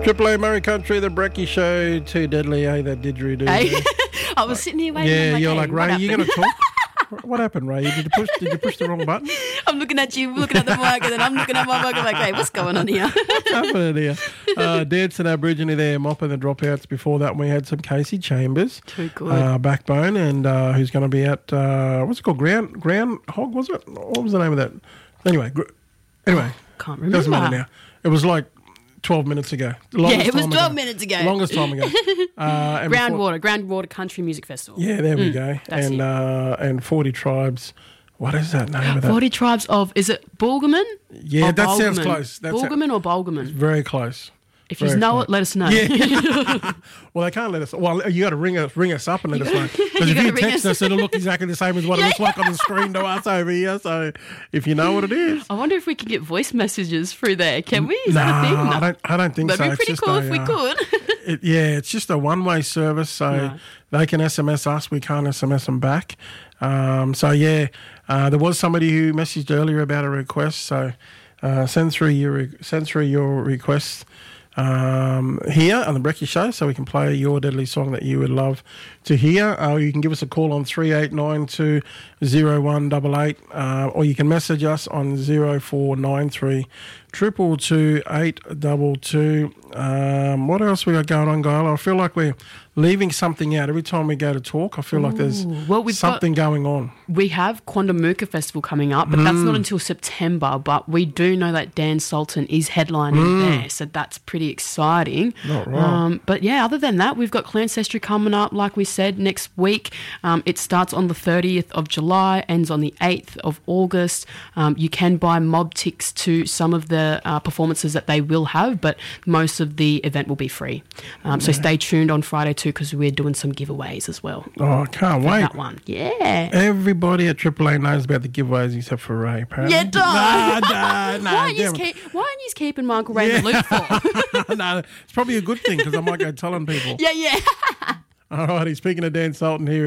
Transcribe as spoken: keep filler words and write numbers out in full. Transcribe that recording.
Triple A Murray Country, the Brecky Show, Too Deadly, eh, that didgeridoo. Hey, I was sitting here waiting. Yeah, like, you're hey, like, Ray, are you going to talk? What happened, Ray? Did you push? Did you push the wrong button? I'm looking at you, looking at the mic, and then I'm looking at my mic. I'm like, hey, what's going on here? What's happening here? Uh, dancing Aborigine there, mopping the dropouts. Before that, we had some Casey Chambers, Too good. uh, Backbone, and uh, who's going to be at uh, what's it called? Ground Ground Hog, was it? What was the name of that? Anyway, gr- anyway, Can't remember. doesn't matter now. It was like twelve minutes ago. Longest Yeah, it was time twelve ago. minutes ago. Longest time ago. Uh, and before- Groundwater, Groundwater Country Music Festival. Yeah, there we go. that's And it. uh, and forty tribes. What is that name of that? forty tribes of, is it Bulgaman? Yeah, Or that sounds Bulgaman? close. That's Bulgaman or Bulgaman? Very close. If you very know close. it, let us know. Yeah. Well, they can't let us. Well, you got to ring us, ring us up and let us know. Because You if gotta you ring text us. us, it'll look exactly the same as what it looks like on the screen to us over here. So, if you know what it is, I wonder if we can get voice messages through there. Can we? Is no, that a thing? I don't. I don't think That'd so. be It's pretty just cool a, if we uh, could. It, yeah, it's just a one-way service, so Right. they can S M S us. We can't S M S them back. Um, so yeah, uh, there was somebody who messaged earlier about a request. So uh, send through your re- send through your request um, here on the Brecky Show, so we can play your deadly song that you would love to hear. Uh, you can give us a call on three eight nine two zero one eight eight, uh, or you can message us on zero four nine three triple two eight double two. Um, what else we got going on, Gail? I feel like we're leaving something out every time we go to talk. I feel like there's Ooh, well, we've got- something going on. We have Quandamooka Festival coming up, but that's Mm. not until September. But we do know that Dan Sultan is headlining there, so that's pretty exciting. Not wrong. Um, but yeah, other than that, we've got Clancestry coming up, like we said, next week. Um, it starts on the thirtieth of July, ends on the eighth of August. Um, you can buy mob ticks to some of the uh, performances that they will have, but most of the event will be free. Um, so stay tuned on Friday too, because we're doing some giveaways as well. Oh, I can't wait. That one, yeah. Everybody at Triple A knows about the giveaways except for Ray, apparently. Yeah, duh. Nah, nah, nah. Why aren't you damn keep, why aren't you keeping Michael Ray in the loop for? it. No, it's probably a good thing because I might go telling people. Yeah, yeah. All righty, speaking of Dan Sultan here.